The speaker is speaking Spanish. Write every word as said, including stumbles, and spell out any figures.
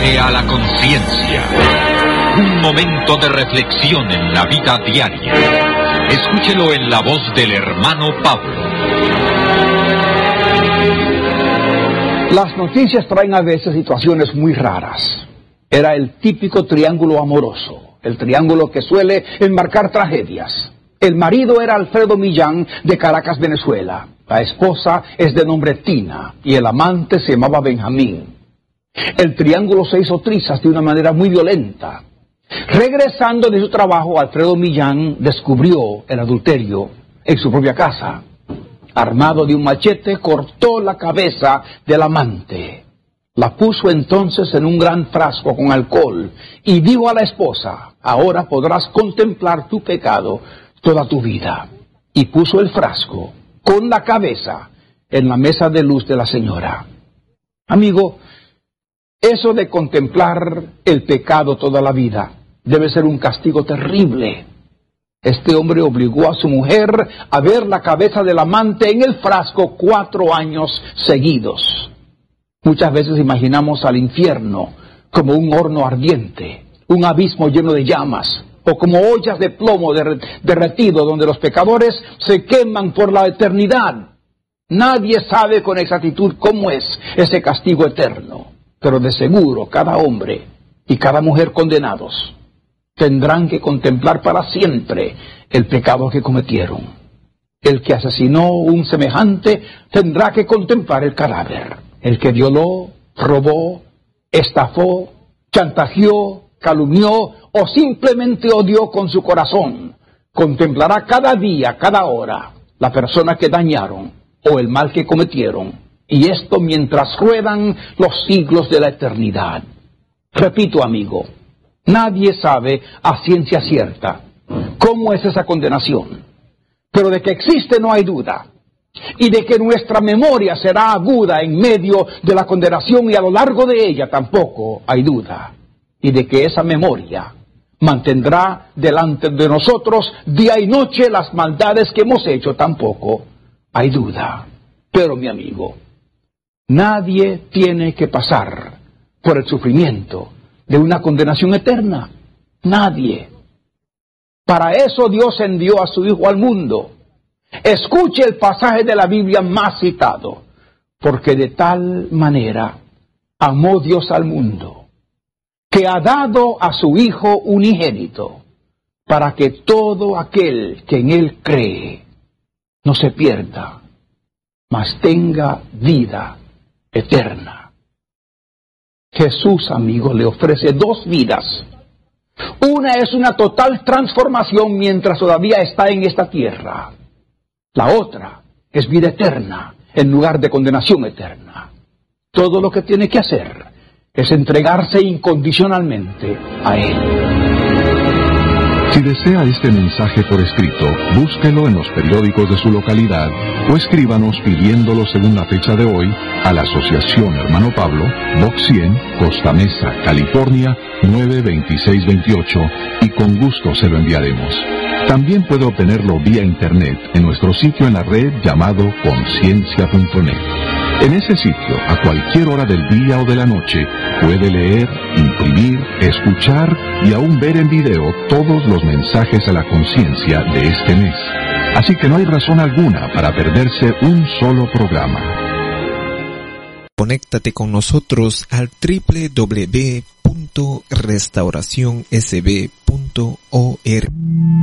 viaje a la conciencia. Un momento de reflexión en la vida diaria. Escúchelo en la voz del hermano Pablo. Las noticias traen a veces situaciones muy raras. Era el típico triángulo amoroso, el triángulo que suele enmarcar tragedias. El marido era Alfredo Millán, de Caracas, Venezuela. La esposa es de nombre Tina y el amante se llamaba Benjamín. El triángulo se hizo trizas de una manera muy violenta. Regresando de su trabajo, Alfredo Millán descubrió el adulterio en su propia casa. Armado de un machete, cortó la cabeza del amante. La puso entonces en un gran frasco con alcohol y dijo a la esposa: ahora podrás contemplar tu pecado toda tu vida. Y puso el frasco con la cabeza en la mesa de luz de la señora. Amigo, eso de contemplar el pecado toda la vida debe ser un castigo terrible. Este hombre obligó a su mujer a ver la cabeza del amante en el frasco cuatro años seguidos. Muchas veces imaginamos al infierno como un horno ardiente, un abismo lleno de llamas, o como ollas de plomo derretido donde los pecadores se queman por la eternidad. Nadie sabe con exactitud cómo es ese castigo eterno, pero de seguro cada hombre y cada mujer condenados tendrán que contemplar para siempre el pecado que cometieron. El que asesinó un semejante tendrá que contemplar el cadáver. El que violó, robó, estafó, chantajeó, calumnió o simplemente odió con su corazón, contemplará cada día, cada hora, la persona que dañaron o el mal que cometieron, y esto mientras ruedan los siglos de la eternidad. Repito, amigo, nadie sabe a ciencia cierta cómo es esa condenación, pero de que existe no hay duda, y de que nuestra memoria será aguda en medio de la condenación y a lo largo de ella tampoco hay duda, y de que esa memoria mantendrá delante de nosotros día y noche las maldades que hemos hecho tampoco hay duda. Pero mi amigo, nadie tiene que pasar por el sufrimiento de una condenación eterna. Nadie. Para eso Dios envió a su Hijo al mundo. Escuche el pasaje de la Biblia más citado. Porque de tal manera amó Dios al mundo, que ha dado a su Hijo unigénito, para que todo aquel que en Él cree no se pierda, mas tenga vida eterna. Jesús, amigo, le ofrece dos vidas. Una es una total transformación mientras todavía está en esta tierra. La otra es vida eterna, en lugar de condenación eterna. Todo lo que tiene que hacer es entregarse incondicionalmente a Él. Si desea este mensaje por escrito, búsquelo en los periódicos de su localidad o escríbanos pidiéndolo según la fecha de hoy a la Asociación Hermano Pablo, Box cien, Costa Mesa, California, nueve veintiséis veintiocho, y con gusto se lo enviaremos. También puede obtenerlo vía internet en nuestro sitio en la red llamado conciencia punto net. En ese sitio, a cualquier hora del día o de la noche, puede leer, imprimir, escuchar y aún ver en video todos los mensajes a la conciencia de este mes. Así que no hay razón alguna para perderse un solo programa. Conéctate con nosotros al doble u doble u doble u punto restauración s b punto org.